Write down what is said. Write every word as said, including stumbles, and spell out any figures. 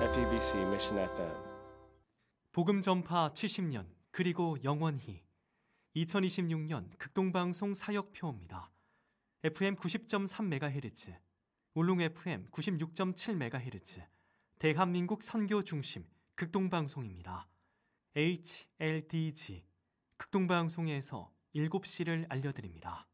에프이비씨 Mission 에프엠. 복음 전파 칠십 년 그리고 영원히 이천이십육 년 극동방송 사역표입니다. 에프엠 구십 점 삼 메가헤르츠, 울릉 에프엠 구십육 점 칠 메가헤르츠, 대한민국 선교 중심 극동방송입니다. 에이치엘디지 극동방송에서 일곱 시를 알려드립니다.